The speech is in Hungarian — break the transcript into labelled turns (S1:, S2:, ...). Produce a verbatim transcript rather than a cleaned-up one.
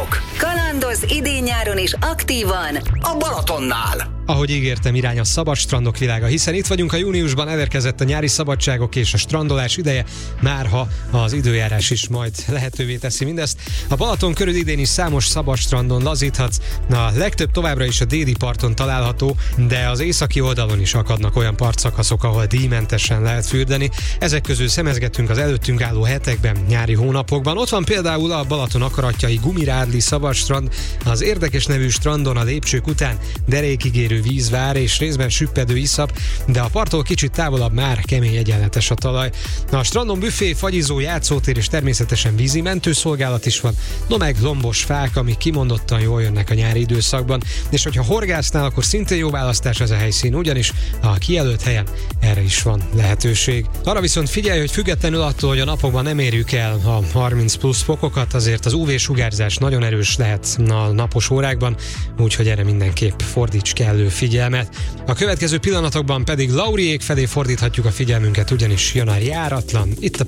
S1: Kalandozók. Kalandoz idén-nyáron is aktívan a Balatonnál.
S2: Ahogy ígértem, irány a szabad strandok világa, hiszen itt vagyunk a júniusban, elérkezett a nyári szabadságok és a strandolás ideje, márha az időjárás is majd lehetővé teszi mindezt. A Balaton körül idén is számos szabad strandon lazíthatsz, a legtöbb továbbra is a déli parton található, de az északi oldalon is akadnak olyan partszakaszok, ahol díjmentesen lehet fürdeni. Ezek közül szemezgetünk az előttünk álló hetekben, nyári hónapokban. Ott van például a Balaton akaratjai Gumirádli szabad strand, az érdekes nevű strandon a lépcsők után derékigérő víz vár és részben süppedő iszap, de a parttól kicsit távolabb már kemény egyenletes a talaj. A strandon büfé, fagyizó, játszótér és természetesen vízi mentőszolgálat is van, no meg lombos fák, amik kimondottan jól jönnek a nyári időszakban, és hogyha horgásznál, akkor szintén jó választás ez a helyszín, ugyanis a kijelölt helyen erre is van lehetőség. Arra viszont figyelj, hogy függetlenül attól, hogy a napokban nem érjük el a harminc plusz fokokat, azért az ú vé-sugárzás nagyon erős lehet a napos órákban, úgyhogy erre mindenképp fordíts kellő figyelmet. A következő pillanatokban pedig Lauriék felé fordíthatjuk a figyelmünket, ugyanis jön a járatlan, itt a